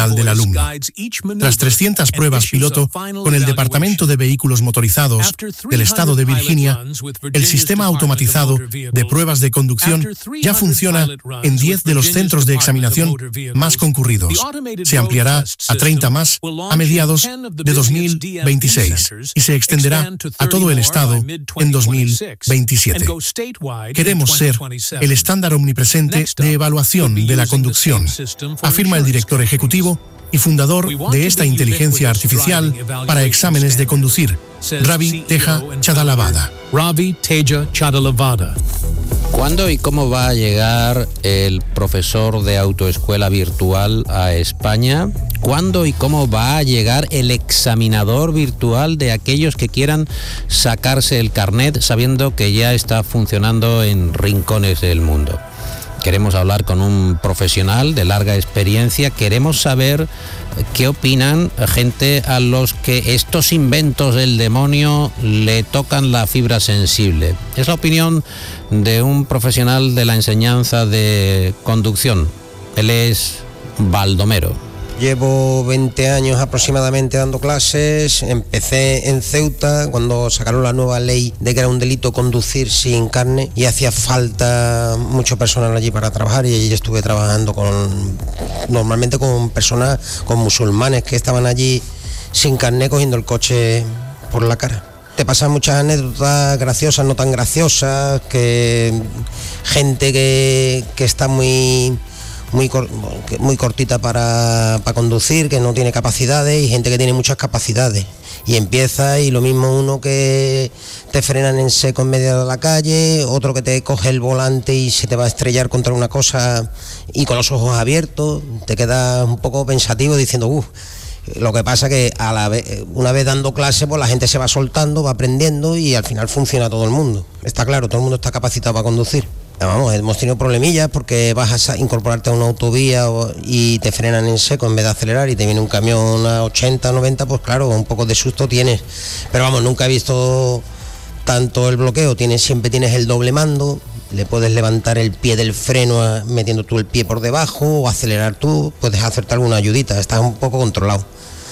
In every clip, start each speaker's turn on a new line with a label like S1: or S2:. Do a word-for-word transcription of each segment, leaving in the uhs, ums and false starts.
S1: final del alumno. Tras trescientas pruebas piloto con el Departamento de Vehículos Motorizados del Estado de Virginia, el sistema automatizado de pruebas de conducción ya funciona en diez de los centros de examinación más concurridos. Se ampliará a treinta más a mediados de dos mil veintiséis y se extenderá a todo el estado en dos mil veintisiete. Queremos ser el estándar omnipresente de evaluación de la conducción, afirma el director ejecutivo y fundador de esta inteligencia artificial para exámenes de conducir, Ravi Teja Chadalavada.
S2: Ravi Teja Chadalavada.
S3: ¿Cuándo y cómo va a llegar el profesor de autoescuela virtual a España? ¿Cuándo y cómo va a llegar el examinador virtual de aquellos que quieran sacarse el carnet, sabiendo que ya está funcionando en rincones del mundo? Queremos hablar con un profesional de larga experiencia, queremos saber qué opinan gente a los que estos inventos del demonio le tocan la fibra sensible. Es la opinión de un profesional de la enseñanza de conducción. Él es Baldomero.
S4: Llevo veinte años aproximadamente dando clases. Empecé en Ceuta cuando sacaron la nueva ley de que era un delito conducir sin carne y hacía falta mucho personal allí para trabajar, y allí estuve trabajando con normalmente con personas, con musulmanes que estaban allí sin carne cogiendo el coche por la cara. Te pasan muchas anécdotas graciosas, no tan graciosas, que gente que, que está muy... Muy, cor, muy cortita para, para conducir, que no tiene capacidades, y gente que tiene muchas capacidades. Y empieza, y lo mismo uno que te frenan en seco en medio de la calle, otro que te coge el volante y se te va a estrellar contra una cosa y con los ojos abiertos, te quedas un poco pensativo diciendo, uff. Lo que pasa que a la vez, una vez dando clase, pues la gente se va soltando, va aprendiendo y al final funciona todo el mundo. Está claro, todo el mundo está capacitado para conducir. Vamos, hemos tenido problemillas porque vas a incorporarte a una autovía y te frenan en seco en vez de acelerar y te viene un camión a ochenta, noventa, pues claro, un poco de susto tienes. Pero vamos, nunca he visto tanto el bloqueo, tienes, siempre tienes el doble mando, le puedes levantar el pie del freno a, metiendo tú el pie por debajo, o acelerar tú, puedes hacerte alguna ayudita, estás un poco controlado.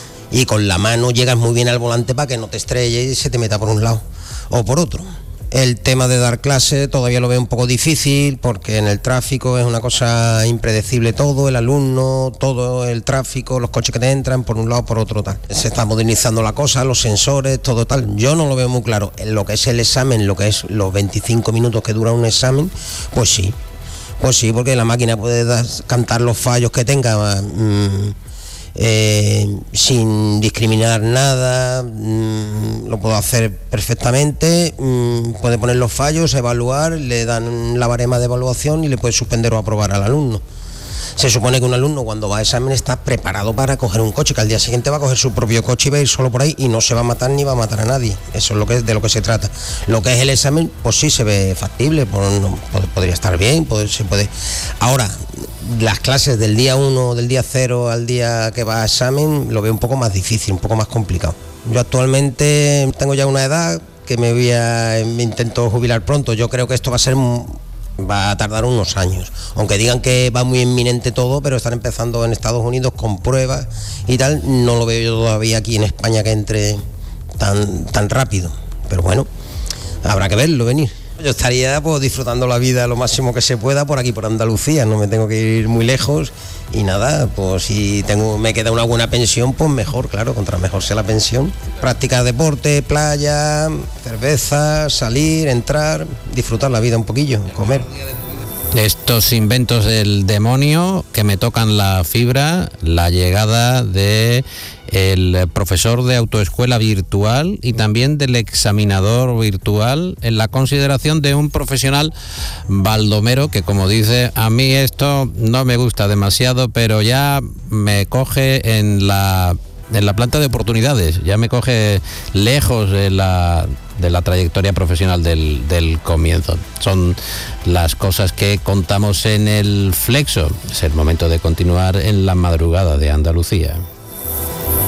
S4: Y con la mano llegas muy bien al volante para que no te estrelles y se te meta por un lado o por otro. El tema de dar clase todavía lo veo un poco difícil porque en el tráfico es una cosa impredecible todo, el alumno, todo el tráfico, los coches que te entran por un lado, por otro tal. Se está modernizando la cosa, los sensores, todo tal. Yo no lo veo muy claro. En lo que es el examen, lo que es los veinticinco minutos que dura un examen, pues sí. Pues sí, porque la máquina puede dar, cantar los fallos que tenga mmm, eh, sin discriminar nada, mmm, lo puedo hacer perfectamente, mmm, puede poner los fallos, evaluar, le dan la barema de evaluación y le puede suspender o aprobar al alumno. Se supone que un alumno cuando va a examen está preparado para coger un coche, que al día siguiente va a coger su propio coche y va a ir solo por ahí y no se va a matar ni va a matar a nadie. Eso es lo que, de lo que se trata. Lo que es el examen, pues sí se ve factible, pues no, podría estar bien, pues se puede. Ahora, las clases del día uno, del día cero al día que va a examen, lo veo un poco más difícil, un poco más complicado. Yo actualmente tengo ya una edad que me voy a, me intento jubilar pronto. Yo creo que esto va a ser... va a tardar unos años, aunque digan que va muy inminente todo, pero están empezando en Estados Unidos con pruebas y tal. No lo veo yo todavía aquí en España que entre tan, tan rápido, pero bueno, habrá que verlo venir. Yo estaría pues disfrutando la vida lo máximo que se pueda por aquí, por Andalucía, no me tengo que ir muy lejos y nada, pues si tengo, me queda una buena pensión, pues mejor, claro, contra mejor sea la pensión. Practicar deporte, playa, cerveza, salir, entrar, disfrutar la vida un poquillo, comer.
S3: Estos inventos del demonio que me tocan la fibra, la llegada de el profesor de autoescuela virtual y también del examinador virtual, en la consideración de un profesional Baldomero que, como dice, a mí esto no me gusta demasiado, pero ya me coge en la en la planta de oportunidades, ya me coge lejos de la de la trayectoria profesional del, del comienzo. Son las cosas que contamos en el Flexo. Es el momento de continuar en la madrugada de Andalucía.